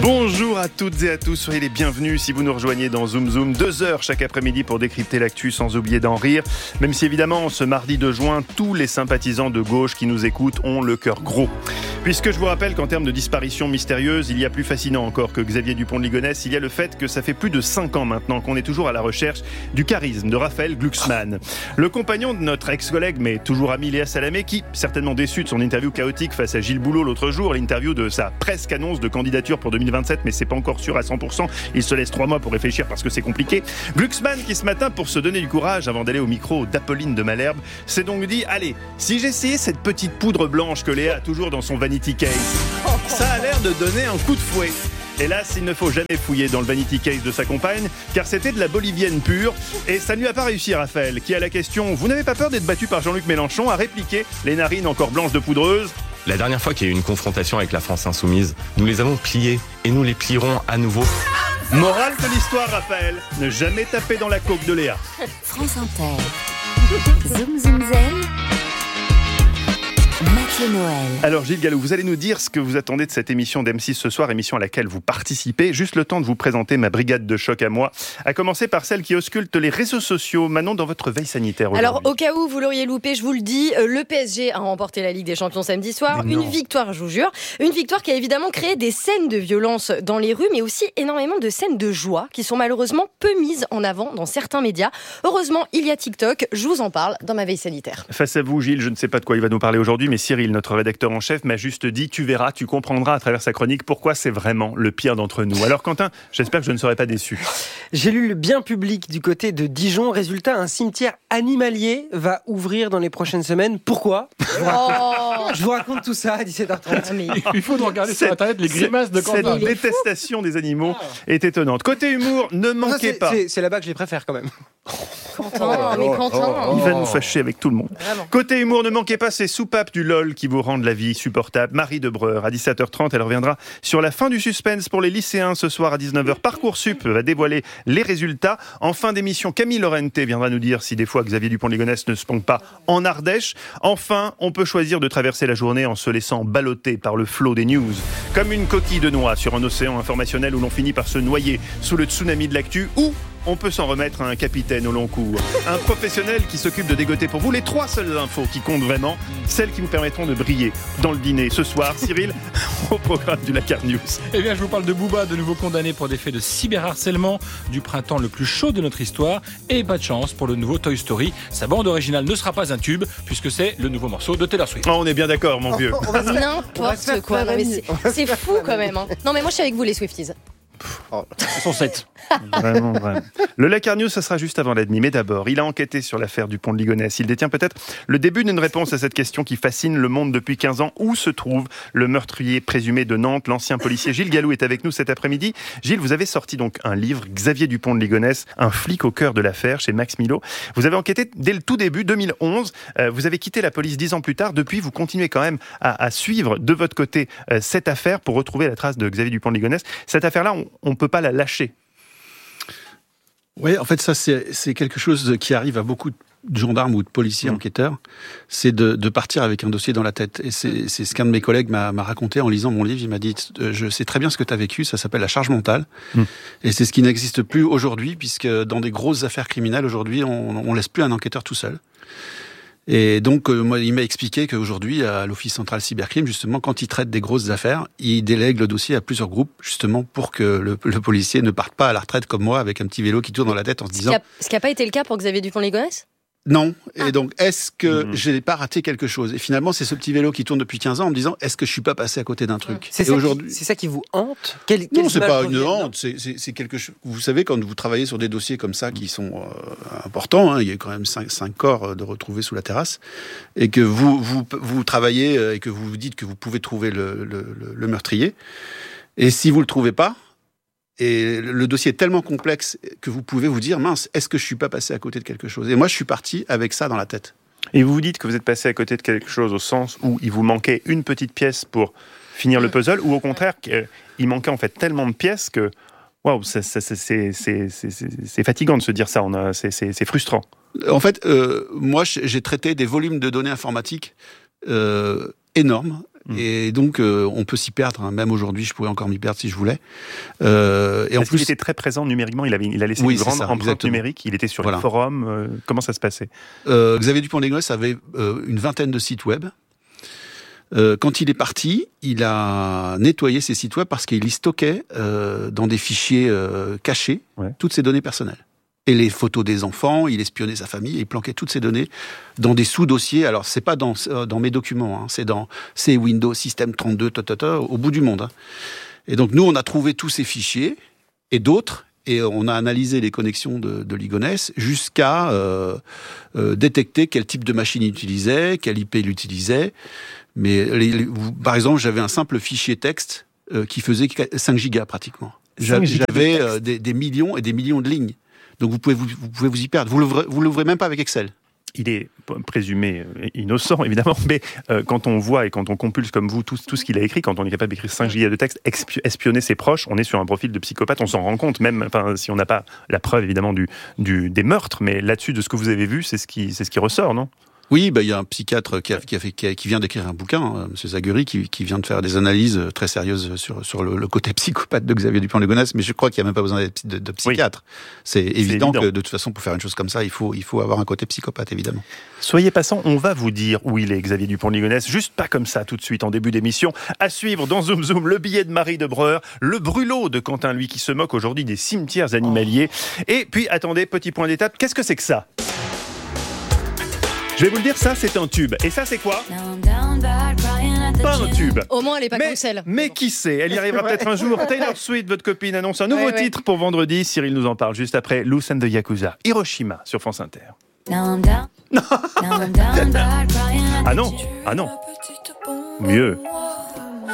Bonjour à toutes et à tous, soyez les bienvenus si vous nous rejoignez dans Zoom Zoom, 2 heures chaque après-midi pour décrypter l'actu sans oublier d'en rire. Même si évidemment, ce mardi 2 juin, tous les sympathisants de gauche qui nous écoutent ont le cœur gros. Puisque je vous rappelle qu'en termes de disparition mystérieuse, il y a plus fascinant encore que Xavier Dupont de Ligonnès, il y a le fait que ça fait plus de 5 ans maintenant qu'on est toujours à la recherche du charisme de Raphaël Glucksmann. Le compagnon de notre ex-collègue, mais toujours ami Léa Salamé, qui, certainement déçu de son interview chaotique face à Gilles Boulot l'autre jour, l'interview de sa presque annonce de candidature pour 2027, mais c'est pas encore sûr à 100%, il se laisse 3 mois pour réfléchir parce que c'est compliqué. Glucksmann qui ce matin, pour se donner du courage avant d'aller au micro d'Apolline de Malherbe, s'est donc dit, allez, si j'essayais cette petite poudre blanche que Léa a toujours dans son Vanity Case, ça a l'air de donner un coup de fouet. Hélas, il ne faut jamais fouiller dans le Vanity Case de sa compagne, car c'était de la bolivienne pure, et ça ne lui a pas réussi à Raphaël, qui à la question « Vous n'avez pas peur d'être battu par Jean-Luc Mélenchon ?» a répliqué, les narines encore blanches de poudreuse. La dernière fois qu'il y a eu une confrontation avec la France insoumise, nous les avons pliés, et nous les plierons à nouveau. Morale de l'histoire, Raphaël, ne jamais taper dans la coque de Léa. France Inter. Zoom Zoom Zen. Mathieu Noël. Alors Gilles Gallou, vous allez nous dire ce que vous attendez de cette émission d'M6 ce soir, émission à laquelle vous participez. Juste le temps de vous présenter ma brigade de choc à moi, à commencer par celle qui ausculte les réseaux sociaux. Manon, dans votre veille sanitaire aujourd'hui. Alors au cas où vous l'auriez loupé, je vous le dis, le PSG a remporté la Ligue des Champions samedi soir. Une victoire, je vous jure. Une victoire qui a évidemment créé des scènes de violence dans les rues, mais aussi énormément de scènes de joie qui sont malheureusement peu mises en avant dans certains médias. Heureusement, il y a TikTok, je vous en parle dans ma veille sanitaire. Face à vous, Gilles, je ne sais pas de quoi il va nous parler aujourd'hui, mais Cyril, notre rédacteur en chef, m'a juste dit, tu verras, tu comprendras à travers sa chronique pourquoi c'est vraiment le pire d'entre nous. Alors Quentin, j'espère que je ne serai pas déçu. J'ai lu le bien public du côté de Dijon. Résultat, un cimetière animalier va ouvrir dans les prochaines semaines. Pourquoi ? Je vous raconte tout ça à 17h30. Il faut nous regarder sur Internet les grimaces de Quentin. Cette détestation des animaux est étonnante. Côté humour, ne manquez pas. C'est là-bas que je les préfère quand même. Quentin. Il va nous fâcher avec tout le monde. Vraiment. Côté humour, ne manquez pas ces soupapes du LOL qui vous rendent la vie supportable. Marie Debreur, à 17h30, elle reviendra sur la fin du suspense pour les lycéens ce soir à 19h. Parcoursup va dévoiler les résultats. En fin d'émission, Camille Lorente viendra nous dire si des fois Xavier Dupont de Ligonnès ne se pompe pas en Ardèche. Enfin, on peut choisir de traverser la journée en se laissant balloter par le flot des news. Comme une coquille de noix sur un océan informationnel où l'on finit par se noyer sous le tsunami de l'actu, ou on peut s'en remettre à un capitaine au long cours. Un professionnel qui s'occupe de dégoter pour vous les 3 seules infos qui comptent vraiment, celles qui vous permettront de briller dans le dîner ce soir. Cyril, au programme du Lakar News. Eh bien, je vous parle de Booba, de nouveau condamné pour des faits de cyberharcèlement, du printemps le plus chaud de notre histoire, et pas de chance pour le nouveau Toy Story. Sa bande originale ne sera pas un tube, puisque c'est le nouveau morceau de Taylor Swift. Oh, on est bien d'accord, mon vieux. N'importe quoi. Non, mais c'est fou quand même. Hein. Non mais moi je suis avec vous les Swifties. Ils sont 7. Vraiment. Le Lakar News, ça sera juste avant la demi. Mais d'abord, il a enquêté sur l'affaire Dupont de Ligonnès. Il détient peut-être le début d'une réponse à cette question qui fascine le monde depuis 15 ans. Où se trouve le meurtrier présumé de Nantes? L'ancien policier Gilles Gallou est avec nous cet après-midi. Gilles, vous avez sorti donc un livre, Xavier Dupont de Ligonnès, un flic au cœur de l'affaire, chez Max Milo. Vous avez enquêté dès le tout début, 2011. Vous avez quitté la police 10 ans plus tard. Depuis, vous continuez quand même à suivre de votre côté cette affaire pour retrouver la trace de Xavier Dupont de Ligonnès. Cette affaire-là, on ne peut pas la lâcher. Oui, en fait, ça, c'est quelque chose qui arrive à beaucoup de gendarmes ou de policiers enquêteurs, c'est de partir avec un dossier dans la tête. Et c'est ce qu'un de mes collègues m'a raconté en lisant mon livre. Il m'a dit, je sais très bien ce que tu as vécu, ça s'appelle la charge mentale. Et c'est ce qui n'existe plus aujourd'hui, puisque dans des grosses affaires criminelles, aujourd'hui, on laisse plus un enquêteur tout seul. Et donc, moi, il m'a expliqué qu'aujourd'hui, à l'Office central cybercrime, justement, quand il traite des grosses affaires, il délègue le dossier à plusieurs groupes, justement, pour que le policier ne parte pas à la retraite comme moi, avec un petit vélo qui tourne dans la tête en se disant... Ce qui n'a pas été le cas pour Xavier Dupont de Ligonnès ? Non. Et donc, est-ce que j'ai pas raté quelque chose? Et finalement, c'est ce petit vélo qui tourne depuis 15 ans en me disant, est-ce que je suis pas passé à côté d'un truc? C'est ça qui vous hante? Non, c'est pas une honte. C'est quelque chose. Vous savez, quand vous travaillez sur des dossiers comme ça qui sont importants, hein, il y a quand même 5 corps de retrouvés sous la terrasse, et que vous travaillez et que vous vous dites que vous pouvez trouver le meurtrier. Et si vous le trouvez pas, et le dossier est tellement complexe que vous pouvez vous dire, mince, est-ce que je suis pas passé à côté de quelque chose? Et moi, je suis parti avec ça dans la tête. Et vous vous dites que vous êtes passé à côté de quelque chose au sens où il vous manquait une petite pièce pour finir le puzzle, ou au contraire, il manquait en fait tellement de pièces que, waouh, c'est fatigant de se dire ça, c'est frustrant. En fait, moi, j'ai traité des volumes de données informatiques énormes, Et donc, on peut s'y perdre. Hein. Même aujourd'hui, je pourrais encore m'y perdre si je voulais. Et en plus, il était très présent numériquement. Il a laissé une grande empreinte numérique. Il était sur les forums. Comment ça se passait? Xavier Dupont-de Ligonnès avait une vingtaine de sites web. Quand il est parti, il a nettoyé ses sites web parce qu'il y stockait dans des fichiers cachés toutes ses données personnelles. Et les photos des enfants, il espionnait sa famille, et il planquait toutes ces données dans des sous-dossiers. Alors, c'est pas dans mes documents, hein, c'est dans Windows System 32, au bout du monde. Hein. Et donc, nous, on a trouvé tous ces fichiers, et d'autres, et on a analysé les connexions de Ligonnès jusqu'à détecter quel type de machine il utilisait, quel IP il utilisait. Mais, par exemple, j'avais un simple fichier texte qui faisait 5 gigas pratiquement. J'avais des millions et des millions de lignes. Donc vous pouvez vous y perdre. Vous l'ouvrez même pas avec Excel. Il est présumé innocent, évidemment, mais quand on voit et quand on compulse comme vous tout ce qu'il a écrit, quand on est capable d'écrire 5 gigas de texte, espionner ses proches, on est sur un profil de psychopathe, on s'en rend compte, même si on n'a pas la preuve, évidemment, des meurtres, mais là-dessus, de ce que vous avez vu, c'est ce qui ressort, non ? Oui, il y a un psychiatre qui vient d'écrire un bouquin, M. Zaguri, qui vient de faire des analyses très sérieuses sur le côté psychopathe de Xavier Dupont-de Ligonnès, mais je crois qu'il n'y a même pas besoin de psychiatre. Oui. C'est évident que de toute façon, pour faire une chose comme ça, il faut avoir un côté psychopathe, évidemment. Soyez patient, on va vous dire où il est, Xavier Dupont-de Ligonnès, juste pas comme ça tout de suite en début d'émission. À suivre dans Zoom Zoom, le billet de Marie de Breur, le brûlot de Quentin, lui, qui se moque aujourd'hui des cimetières animaliers. Et puis, attendez, petit point d'étape, qu'est-ce que c'est que ça ? Je vais vous le dire, ça c'est un tube. Et ça c'est quoi ? Pas un tube. Au moins elle est pas cancel. Mais qui sait ? Elle y arrivera peut-être un jour. Taylor Swift, votre copine, annonce un nouveau titre pour vendredi. Cyril nous en parle juste après Loose and the Yakuza. Hiroshima sur France Inter. Ah non. Mieux.